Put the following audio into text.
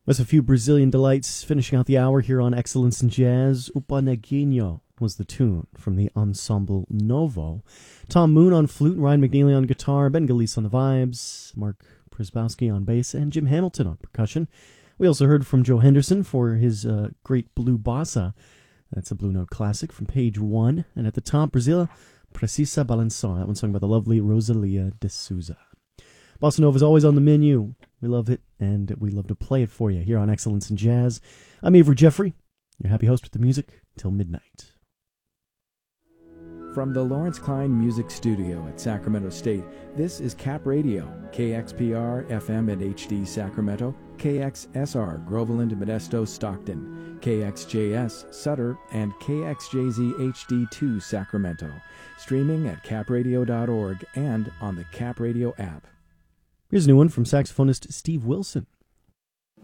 That's a few Brazilian delights finishing out the hour here on Excellence in Jazz. Upa Neguinho was the tune from the Ensemble Novo. Tom Moon on flute, Ryan McNeely on guitar, Ben Galise on the vibes, Mark Przybowski on bass, and Jim Hamilton on percussion. We also heard from Joe Henderson for his great Blue Bossa. That's a Blue Note classic from page 1. And at the top, Brazil, Precisa Balançar. That one sung by the lovely Rosalia de Souza. Bossa Nova is always on the menu. We love it, and we love to play it for you here on Excellence in Jazz. I'm Avery Jeffrey, your happy host with the music till midnight. From the Lawrence Klein Music Studio at Sacramento State, this is Cap Radio, KXPR FM and HD Sacramento, KXSR Groveland, Modesto, Stockton, KXJS Sutter, and KXJZ HD2 Sacramento. Streaming at capradio.org and on the Cap Radio app. Here's a new one from saxophonist Steve Wilson.